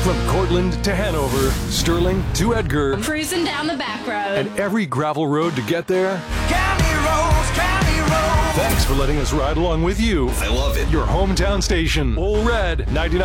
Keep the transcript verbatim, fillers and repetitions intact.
From Cortland to Hanover, Sterling to Edgar, cruising down the back road, and every gravel road to get there. County roads, county roads. Thanks for letting us ride along with you. I love it. Your hometown station, Ole Red ninety-nine.